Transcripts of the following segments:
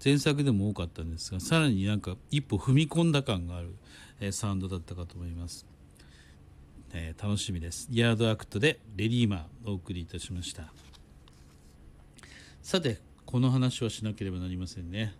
前作でも多かったんですが、さらになんか一歩踏み込んだ感がある、サウンドだったかと思います。楽しみです。ヤードアクトでレディーマーお送りいたしました。さて、この話はしなければなりませんね。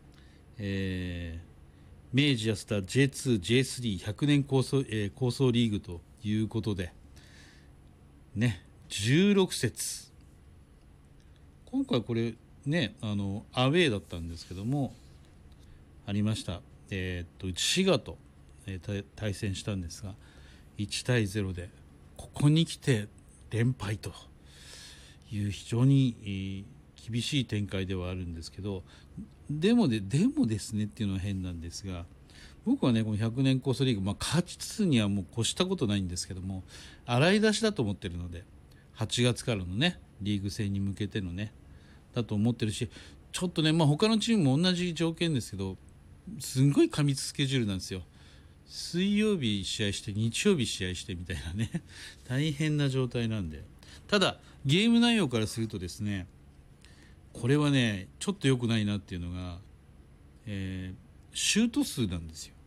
明治安田 J2、J3 年構想、構想リーグということでね、16節、今回これね、アウェーだったんですけどもありました。滋賀と、対戦したんですが1対0で、ここに来て連敗という非常に厳しい展開ではあるんですけど、でもですねっていうのは変なんですが、僕はねこの100年コースリーグ、勝つにはもう越したことないんですけども、洗い出しだと思ってるので、8月からのねリーグ戦に向けてのねだと思ってるし、ちょっとね他のチームも同じ条件ですけど、すんごい過密スケジュールなんですよ。水曜日試合して日曜日試合してみたいなね大変な状態なんで、ただゲーム内容からするとですね、これはねちょっと良くないなっていうのが、シュート数なんですよ。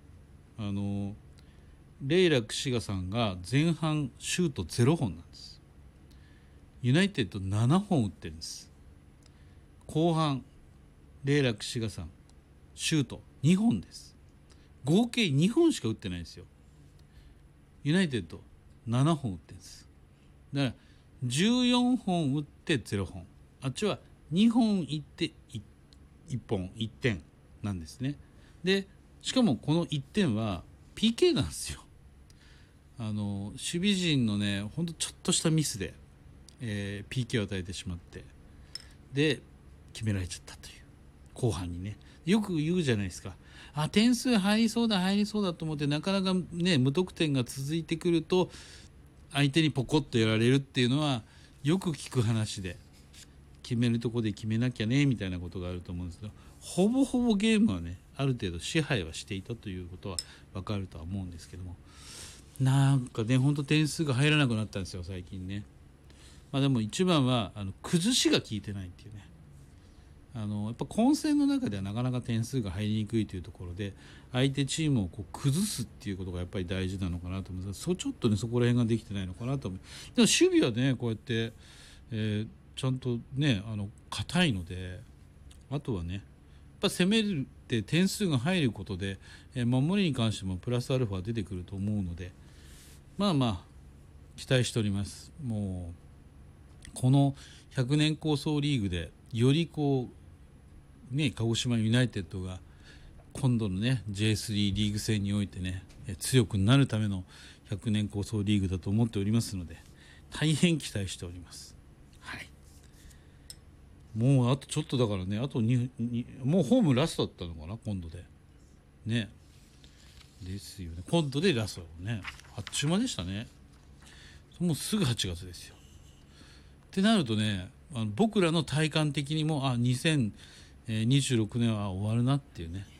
レイラクシガさんが前半シュート0本なんです。ユナイテッド7本打ってるんです。後半レイラクシガさんシュート2本です。合計2本しか打ってないんですよ。ユナイテッド7本打ってるんです。だから14本打って0本、あっちは2本いって1本1点なんですね。でしかもこの1点は PK なんですよ。守備陣のねほんとちょっとしたミスで、PK を与えてしまって、で決められちゃったという。後半にねよく言うじゃないですか、点数入りそうだと思ってなかなかね無得点が続いてくると相手にポコッとやられるっていうのはよく聞く話で、決めるとこで決めなきゃねみたいなことがあると思うんですけど、ほぼほぼゲームはねある程度支配はしていたということは分かるとは思うんですけども、なんかねほんと点数が入らなくなったんですよ最近ね。でも一番は崩しが効いてないっていうね、やっぱ混戦の中ではなかなか点数が入りにくいというところで、相手チームをこう崩すっていうことがやっぱり大事なのかなと思います。ちょっとねそこら辺ができてないのかなと思う。でも守備はねこうやって、ちゃんとね硬いので、あとはねやっぱ攻めるって点数が入ることで、守りに関してもプラスアルファ出てくると思うので、期待しております。もうこの100年構想リーグでよりこうね鹿児島ユナイテッドが今度のね J3 リーグ戦においてね強くなるための100年構想リーグだと思っておりますので、大変期待しております。はい。もうあとちょっとだからね、あとにもうホームラストだったのかな今度でね。ですよね、今度でラストね。あっちゅう間でしたね。もうすぐ8月ですよ。ってなるとね、僕らの体感的にも2026年は終わるなっていうね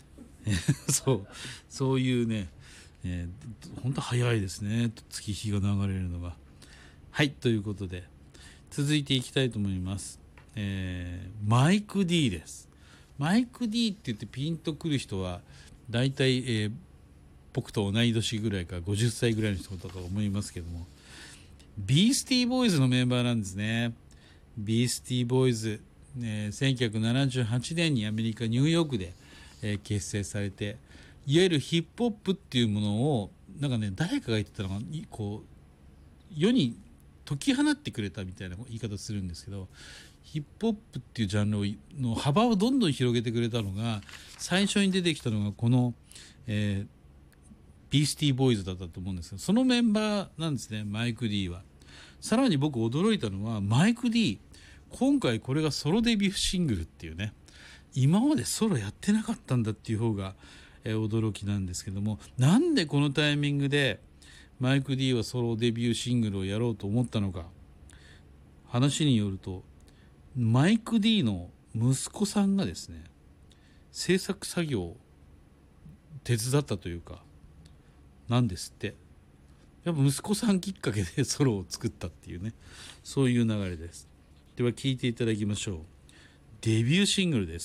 そういうね、本当早いですね、月日が流れるのが。はい、ということで続いていきたいと思います。マイク D です。マイク D って言ってピンとくる人はだいたい、僕と同い年ぐらいか50歳ぐらいの人だと思いますけども、ビースティーボーイズのメンバーなんですね。ビースティーボーイズ、1978年にアメリカニューヨークで、結成されて、いわゆるヒップホップっていうものをなんかね誰かが言ってたのがこう世に解き放ってくれたみたいな言い方するんですけど、ヒップホップっていうジャンルの幅をどんどん広げてくれたのが、最初に出てきたのがこの、ビースティーボーイズだったと思うんですけど、そのメンバーなんですね、マイク D は。さらに僕驚いたのはマイク D、 今回これがソロデビューシングルっていうね、今までソロやってなかったんだっていう方が、驚きなんですけども、なんでこのタイミングでマイク D はソロデビューシングルをやろうと思ったのか。話によるとマイク D の息子さんがですね制作作業を手伝ったというかなんですって。やっぱ息子さんきっかけでソロを作ったっていうね、そういう流れです。では聴いていただきましょう。デビューシングルです。